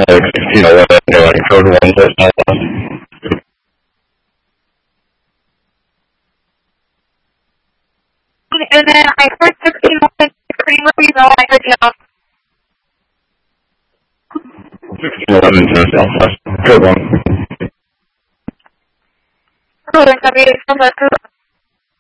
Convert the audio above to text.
like code 1 says and then I heard 1611 Creamery, though I heard you off. 1611 says Southwest, code 1. Code 1, from the